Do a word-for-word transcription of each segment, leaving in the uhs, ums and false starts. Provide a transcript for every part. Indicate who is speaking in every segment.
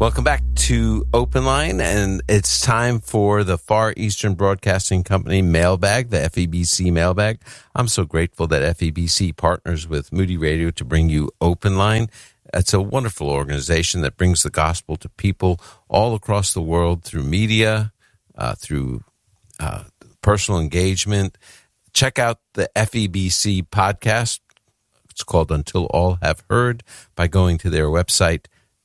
Speaker 1: Welcome back to Open Line, and it's time for the Far Eastern Broadcasting Company mailbag, the F E B C mailbag. I'm so grateful that F E B C partners with Moody Radio to bring you Open Line. It's a wonderful organization that brings the gospel to people all across the world through media, uh, through uh, personal engagement. Check out the F E B C podcast. It's called Until All Have Heard by going to their website,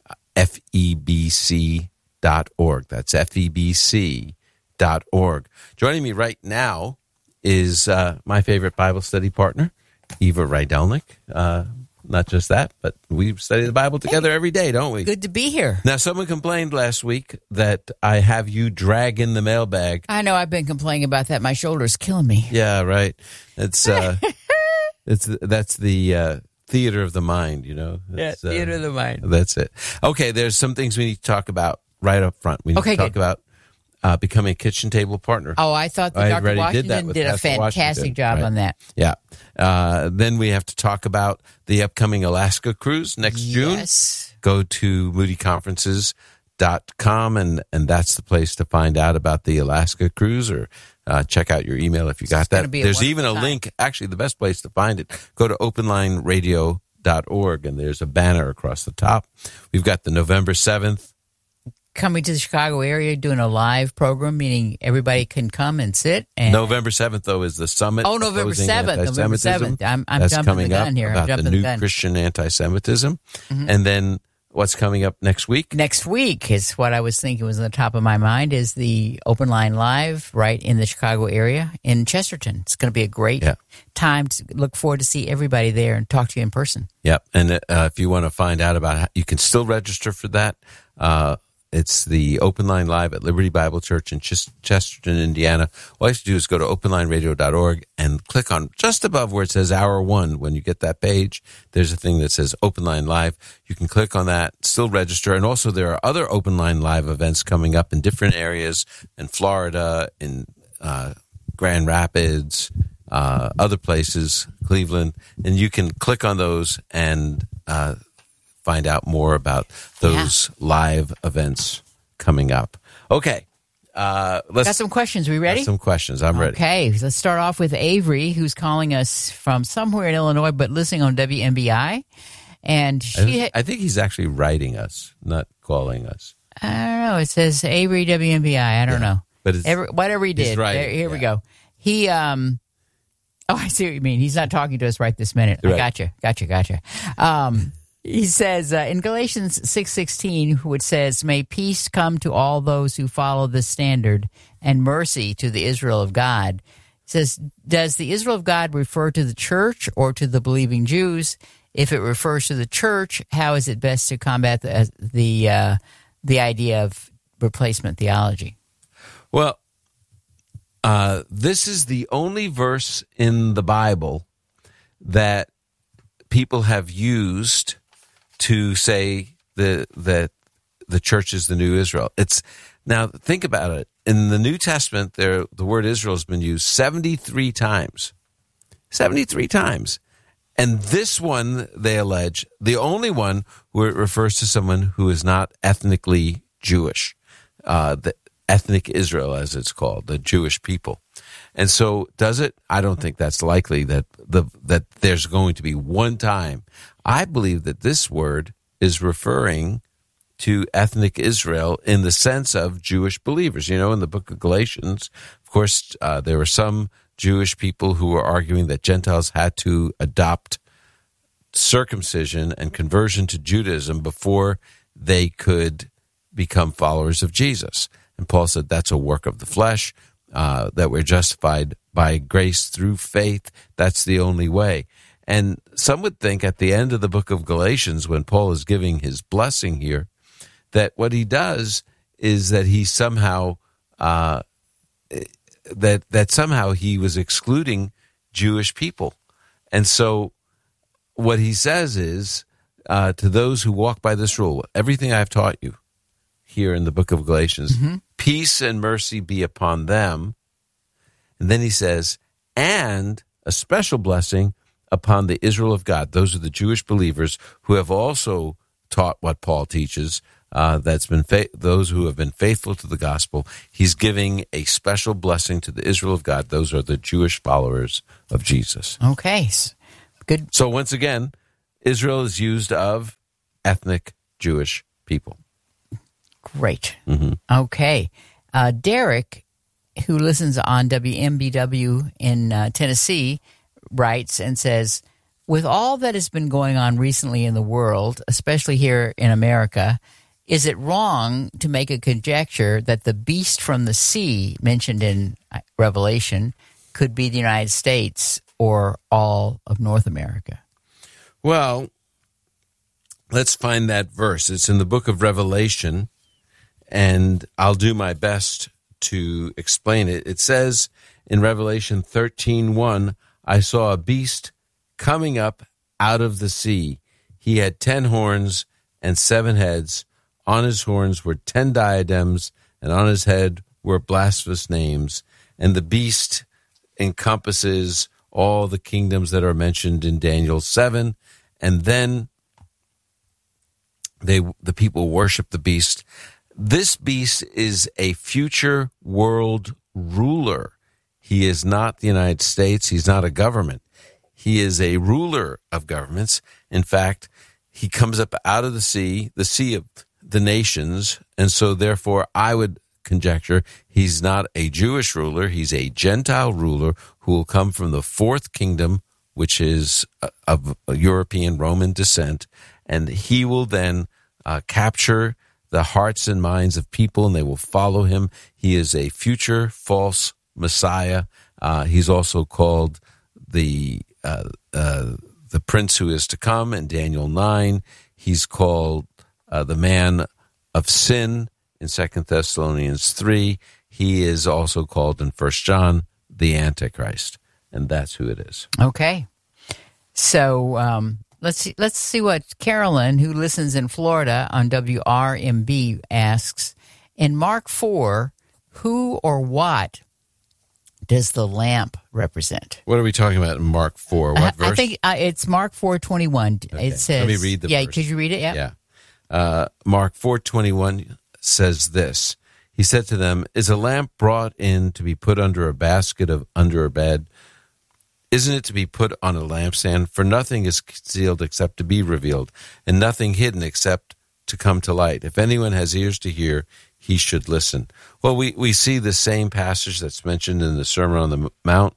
Speaker 1: F E B C dot org. That's F E B C dot org. Joining me right now is uh, my favorite Bible study partner, Eva Rydelnik. Uh, not just that, but we study the Bible together
Speaker 2: hey,
Speaker 1: every day, don't we?
Speaker 2: Good to be here.
Speaker 1: Now, someone complained last week that I have you drag in the mailbag.
Speaker 2: I know, I've been complaining about that. My shoulder's killing me.
Speaker 1: Yeah, right. It's uh, it's that's the... Uh, theater of the mind, you know.
Speaker 2: That's, yeah, theater uh, of the mind.
Speaker 1: That's it. Okay, there's some things we need to talk about right up front. We need
Speaker 2: okay,
Speaker 1: to talk
Speaker 2: good.
Speaker 1: about uh, becoming a kitchen table partner.
Speaker 2: Oh, I thought that
Speaker 1: I
Speaker 2: Doctor Washington
Speaker 1: did,
Speaker 2: did a fantastic
Speaker 1: Washington.
Speaker 2: job
Speaker 1: right.
Speaker 2: on that.
Speaker 1: Yeah. Uh, then we have to talk about the upcoming Alaska cruise next June.
Speaker 2: Yes.
Speaker 1: Go to moody conferences dot com, and, and that's the place to find out about the Alaska cruise, or uh, check out your email if you got that. There's even a
Speaker 2: time.
Speaker 1: link. Actually, the best place to find it, go to open line radio dot org, and there's a banner across the top. We've got the November seventh.
Speaker 2: Coming to the Chicago area, doing a live program, meaning everybody can come and sit. And
Speaker 1: November seventh, though, is the summit.
Speaker 2: Oh, November seventh. November seventh. I'm, I'm
Speaker 1: That's
Speaker 2: jumping
Speaker 1: coming
Speaker 2: the gun
Speaker 1: up
Speaker 2: here.
Speaker 1: about
Speaker 2: I'm jumping
Speaker 1: the
Speaker 2: the
Speaker 1: new
Speaker 2: gun.
Speaker 1: Christian anti-Semitism. Mm-hmm. And then what's coming up next week?
Speaker 2: Next week is what I was thinking was on the top of my mind, is the Open Line Live right in the Chicago area in Chesterton. It's going to be a great
Speaker 1: yeah.
Speaker 2: time to look forward to see everybody there and talk to you in person.
Speaker 1: Yep. And uh, if you want to find out about how, you can still register for that. Uh, it's the Open Line Live at Liberty Bible Church in Ch- Chesterton, Indiana. All you have to do is go to open line radio dot org and click on just above where it says Hour One. When you get that page, there's a thing that says Open Line Live. You can click on that, still register. And also there are other Open Line Live events coming up in different areas in Florida, in uh, Grand Rapids, uh, other places, Cleveland. And you can click on those and uh find out more about those yeah. live events coming up. Okay. Uh, let's
Speaker 2: got some questions. We ready?
Speaker 1: Got some questions. I'm ready.
Speaker 2: Okay. Let's start off with Avery, who's calling us from somewhere in Illinois, but listening on W M B I. And she,
Speaker 1: I, I think he's actually writing us, not calling us.
Speaker 2: I don't know. It says Avery W M B I. I don't yeah. know.
Speaker 1: But it's,
Speaker 2: Every, whatever he did.
Speaker 1: Writing,
Speaker 2: there, here
Speaker 1: yeah.
Speaker 2: we go. He, um, oh, I see what you mean. He's not talking to us right this minute.
Speaker 1: Right.
Speaker 2: I gotcha. Gotcha. Gotcha. Um, He says uh, in Galatians six sixteen, which says, "May peace come to all those who follow this standard, and mercy to the Israel of God." It says, does the Israel of God refer to the church or to the believing Jews? If it refers to the church, how is it best to combat the the, uh, the idea of replacement theology?
Speaker 1: Well, uh, this is the only verse in the Bible that people have used to say the, that the church is the new Israel. It's now think about it. In the New Testament, there the word Israel has been used seventy-three times. seventy-three times. And this one, they allege, the only one where it refers to someone who is not ethnically Jewish, uh, the ethnic Israel, as it's called, the Jewish people. And so, does it? I don't think that's likely that the that there's going to be one time. I believe that this word is referring to ethnic Israel in the sense of Jewish believers. You know, in the book of Galatians, of course, uh, there were some Jewish people who were arguing that Gentiles had to adopt circumcision and conversion to Judaism before they could become followers of Jesus. And Paul said that's a work of the flesh. Uh, that we're justified by grace through faith. That's the only way. And some would think at the end of the book of Galatians, when Paul is giving his blessing here, that what he does is that he somehow uh, that that somehow he was excluding Jewish people. And so what he says is, uh, to those who walk by this rule, everything I've taught you here in the book of Galatians, mm-hmm. peace and mercy be upon them. And then he says, and a special blessing upon the Israel of God. Those are the Jewish believers who have also taught what Paul teaches uh, that's been fa- those who have been faithful to the gospel. He's giving a special blessing to the Israel of God. Those are the Jewish followers of Jesus.
Speaker 2: Okay, good.
Speaker 1: So once again, Israel is used of ethnic Jewish people.
Speaker 2: Great.
Speaker 1: Mm-hmm.
Speaker 2: Okay. Uh, Derek, who listens on W M B W in uh, Tennessee, writes and says, with all that has been going on recently in the world, especially here in America, is it wrong to make a conjecture that the beast from the sea mentioned in Revelation could be the United States or all of North America?
Speaker 1: Well, let's find that verse. It's in the book of Revelation, and I'll do my best to explain it. It says in Revelation thirteen one, I saw a beast coming up out of the sea. He had ten horns and seven heads. On his horns were ten diadems, and on his head were blasphemous names. And the beast encompasses all the kingdoms that are mentioned in Daniel seven. And then they the people worship the beast. This beast is a future world ruler. He is not the United States. He's not a government. He is a ruler of governments. In fact, he comes up out of the sea, the sea of the nations, and so therefore I would conjecture he's not a Jewish ruler. He's a Gentile ruler who will come from the fourth kingdom, which is of European Roman descent, and he will then uh, capture the hearts and minds of people, and they will follow him. He is a future false Messiah. Uh, he's also called the uh, uh, the prince who is to come in Daniel nine. He's called uh, the man of sin in Second Thessalonians three. He is also called in First John the Antichrist, and that's who it is.
Speaker 2: Okay, so um, let's see, let's see what Carolyn, who listens in Florida on W R M B, asks. In Mark four, who or what does the lamp represent?
Speaker 1: What are we talking about in Mark four? What
Speaker 2: I,
Speaker 1: verse?
Speaker 2: I think uh, it's Mark four twenty one.
Speaker 1: Okay.
Speaker 2: It says.
Speaker 1: Let me read the
Speaker 2: yeah,
Speaker 1: verse.
Speaker 2: could you read it? Yeah.
Speaker 1: Yeah. Uh, Mark four twenty one says this. He said to them, "Is a lamp brought in to be put under a basket of under a bed? Isn't it to be put on a lampstand? For nothing is concealed except to be revealed, and nothing hidden except to come to light. If anyone has ears to hear, he should listen." Well, we, we see the same passage that's mentioned in the Sermon on the Mount.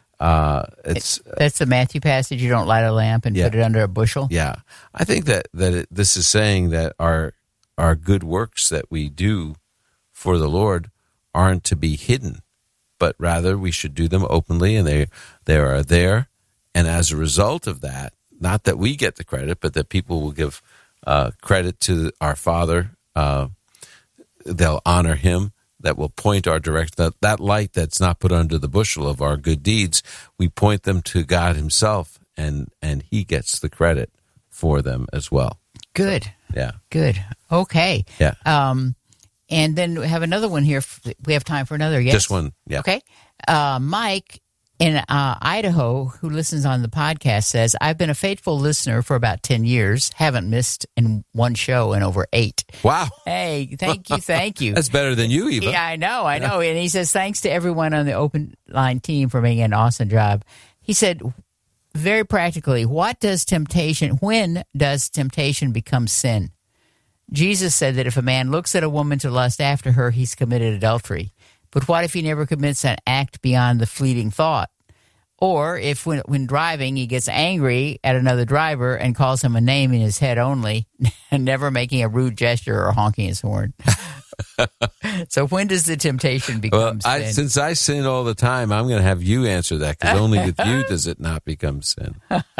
Speaker 1: Uh, it's
Speaker 2: That's the Matthew passage. You don't light a lamp and
Speaker 1: yeah.
Speaker 2: put it under a bushel.
Speaker 1: Yeah, I think that that it, this is saying that our our good works that we do for the Lord aren't to be hidden, but rather we should do them openly, and they they are there. And as a result of that, not that we get the credit, but that people will give uh, credit to our Father. Uh, they'll honor Him. That will point our direction. That, that light that's not put under the bushel of our good deeds, we point them to God Himself, and and He gets the credit for them as well.
Speaker 2: Good.
Speaker 1: So, yeah.
Speaker 2: Good. Okay.
Speaker 1: Yeah.
Speaker 2: Um, and then we have another one here. We have time for another. Yes.
Speaker 1: Just one. Yeah.
Speaker 2: Okay. Uh, Mike in uh, Idaho, who listens on the podcast, says, I've been a faithful listener for about ten years. Haven't missed in one show in over eight.
Speaker 1: Wow.
Speaker 2: Hey, thank you. Thank you.
Speaker 1: That's better than you, Eva.
Speaker 2: Yeah, I know. I know. And he says, thanks to everyone on the Open Line team for making an awesome job. He said, very practically, what does temptation, when does temptation become sin? Jesus said that if a man looks at a woman to lust after her, he's committed adultery. But what if he never commits an act beyond the fleeting thought? Or if when, when driving, he gets angry at another driver and calls him a name in his head only, and never making a rude gesture or honking his horn. So when does the temptation become
Speaker 1: well, I,
Speaker 2: sin?
Speaker 1: since I sin all the time, I'm going to have you answer that, because only with you does it not become sin.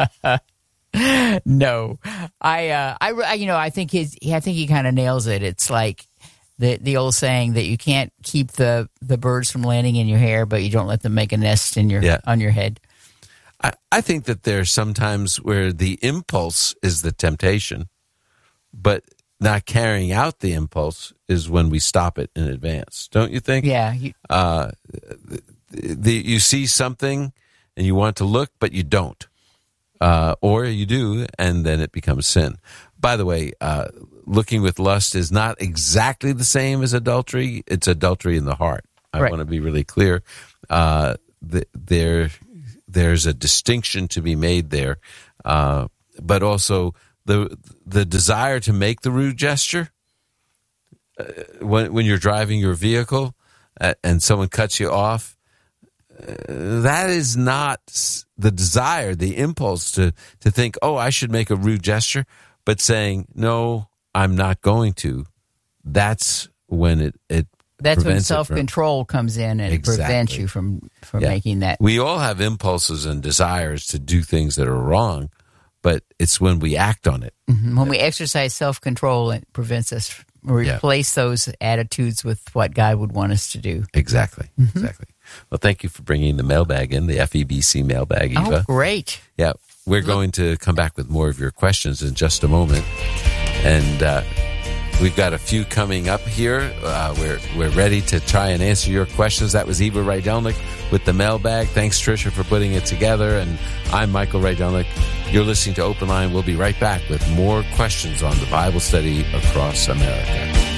Speaker 2: No, I, uh, I, you know, I think his, I think he kind of nails it. It's like the the old saying that you can't keep the, the birds from landing in your hair, but you don't let them make a nest in your
Speaker 1: Yeah.
Speaker 2: on your head.
Speaker 1: I, I think that there's sometimes where the impulse is the temptation, but not carrying out the impulse is when we stop it in advance. Don't you think?
Speaker 2: Yeah, you,
Speaker 1: Uh, the, the, you see something and you want to look, but you don't. Uh, or you do, and then it becomes sin. by the way, uh, looking with lust is not exactly the same as adultery. It's adultery in the heart. I
Speaker 2: Right.
Speaker 1: want to be really clear. Uh, the, there, there's a distinction to be made there, uh, but also the the desire to make the rude gesture uh, when when you're driving your vehicle uh, and someone cuts you off. Uh, that is not the desire, the impulse to to think, oh, I should make a rude gesture, but saying, no, I'm not going to. That's when it it.
Speaker 2: That's when
Speaker 1: prevents it from-
Speaker 2: self-control comes in and
Speaker 1: Exactly.
Speaker 2: prevents you from, from
Speaker 1: Yeah.
Speaker 2: making that.
Speaker 1: We all have impulses and desires to do things that are wrong, but it's when we act on it.
Speaker 2: When we exercise self-control, it prevents us from replace those attitudes with what God would want us to do.
Speaker 1: Exactly.
Speaker 2: Mm-hmm.
Speaker 1: Exactly. Well, thank you for bringing the mailbag in, the F E B C mailbag, Eva.
Speaker 2: Oh, great.
Speaker 1: Yeah, we're going to come back with more of your questions in just a moment. And uh, we've got a few coming up here. Uh, we're we're ready to try and answer your questions. That was Eva Rydelnik with the mailbag. Thanks, Tricia, for putting it together. And I'm Michael Rydelnik. You're listening to Open Line. We'll be right back with more questions on the Bible study across America.